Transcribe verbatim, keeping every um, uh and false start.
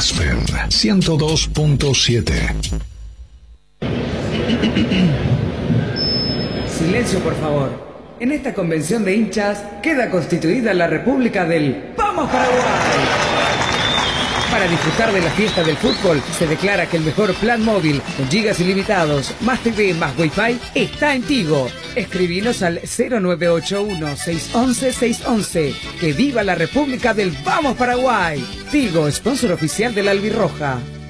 Aspen ciento dos punto siete. Silencio, por favor. En esta convención de hinchas queda constituida la República del ¡Vamos Paraguay! Para disfrutar de la fiesta del fútbol, se declara que el mejor plan móvil con gigas ilimitados, más T V, más Wi-Fi, está en Tigo. Escribinos al cero nueve ocho uno, seis once, seis once. ¡Que viva la República del Vamos Paraguay! Tigo, sponsor oficial de la Albirroja.